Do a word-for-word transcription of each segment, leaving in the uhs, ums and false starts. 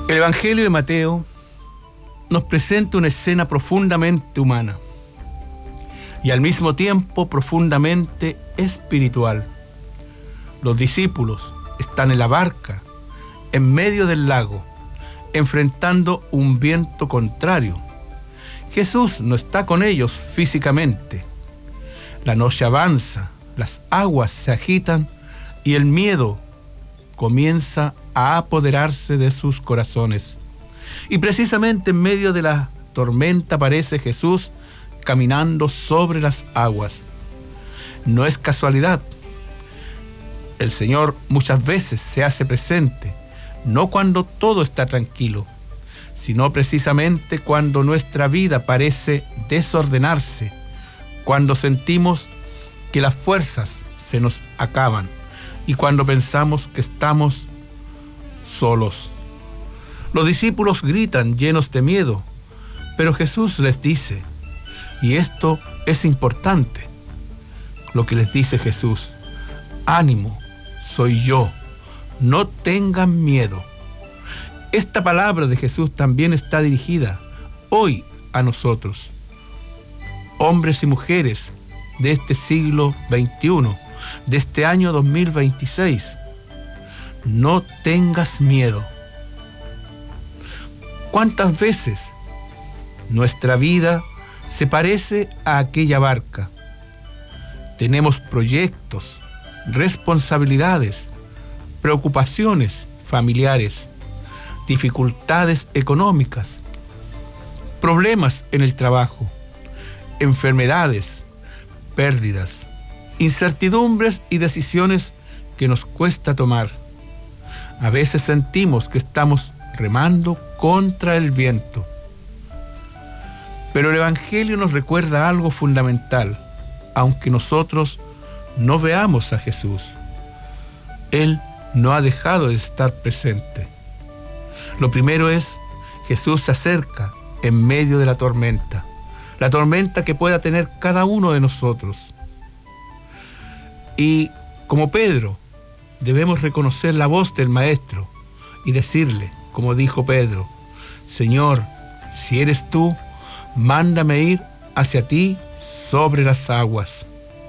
El Evangelio de Mateo nos presenta una escena profundamente humana y al mismo tiempo profundamente espiritual. Los discípulos están en la barca, en medio del lago, enfrentando un viento contrario. Jesús no está con ellos físicamente. La noche avanza, las aguas se agitan y el miedo comienza a apoderarse de sus corazones. Y precisamente en medio de la tormenta aparece Jesús caminando sobre las aguas. No es casualidad. El Señor muchas veces se hace presente, no cuando todo está tranquilo, sino precisamente cuando nuestra vida parece desordenarse, cuando sentimos que las fuerzas se nos acaban y cuando pensamos que estamos solos. Los discípulos gritan llenos de miedo, pero Jesús les dice, y esto es importante, lo que les dice Jesús: ánimo, soy yo, no tengan miedo. Esta palabra de Jesús también está dirigida hoy a nosotros, hombres y mujeres de este siglo veintiuno, de este año dos mil veintiséis. No tengas miedo. ¿Cuántas veces nuestra vida se parece a aquella barca? Tenemos proyectos, responsabilidades, preocupaciones familiares, dificultades económicas, problemas en el trabajo, enfermedades, pérdidas, incertidumbres y decisiones que nos cuesta tomar. A veces sentimos que estamos remando contra el viento. Pero el Evangelio nos recuerda algo fundamental, aunque nosotros no veamos a Jesús. Él no ha dejado de estar presente. Lo primero es, Jesús se acerca en medio de la tormenta, la tormenta que pueda tener cada uno de nosotros. Y como Pedro, debemos reconocer la voz del Maestro y decirle, como dijo Pedro: Señor, si eres tú, mándame ir hacia ti sobre las aguas.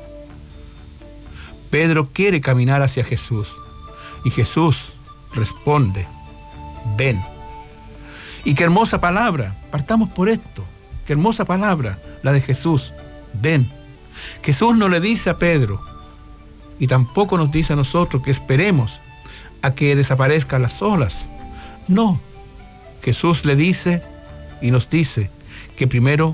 Pedro quiere caminar hacia Jesús y Jesús responde: ven. Y qué hermosa palabra, partamos por esto, qué hermosa palabra la de Jesús: ven. Jesús no le dice a Pedro, y tampoco nos dice a nosotros que esperemos a que desaparezcan las olas. No, Jesús le dice y nos dice que primero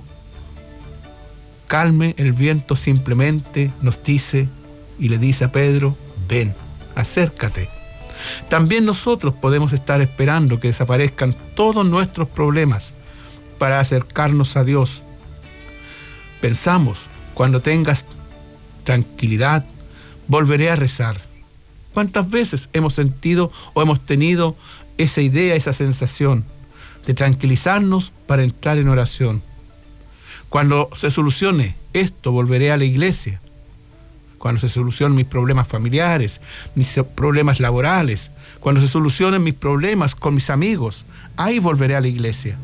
calme el viento, simplemente nos dice y le dice a Pedro: ven, acércate. También nosotros podemos estar esperando que desaparezcan todos nuestros problemas para acercarnos a Dios. Pensamos, cuando tengas tranquilidad, volveré a rezar. ¿Cuántas veces hemos sentido o hemos tenido esa idea, esa sensación de tranquilizarnos para entrar en oración? Cuando se solucione esto, volveré a la iglesia. Cuando se solucionen mis problemas familiares, mis problemas laborales, cuando se solucionen mis problemas con mis amigos, ahí volveré a la iglesia.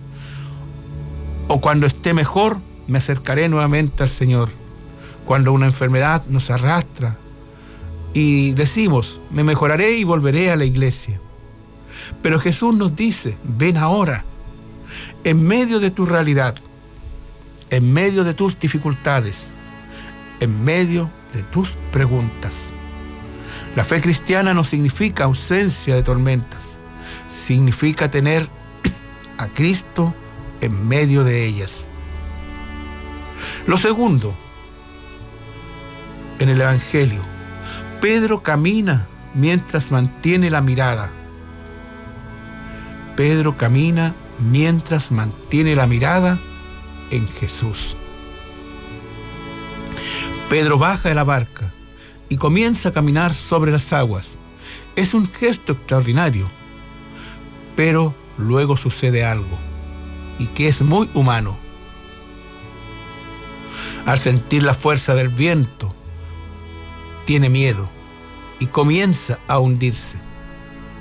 O cuando esté mejor, me acercaré nuevamente al Señor. Cuando una enfermedad nos arrastra y decimos, me mejoraré y volveré a la iglesia. Pero Jesús nos dice, ven ahora, en medio de tu realidad, en medio de tus dificultades, en medio de tus preguntas. La fe cristiana no significa ausencia de tormentas, significa tener a Cristo en medio de ellas. Lo segundo, en el Evangelio, Pedro camina mientras mantiene la mirada. Pedro camina mientras mantiene la mirada en Jesús. Pedro baja de la barca y comienza a caminar sobre las aguas. Es un gesto extraordinario, pero luego sucede algo, y que es muy humano. Al sentir la fuerza del viento, tiene miedo y comienza a hundirse.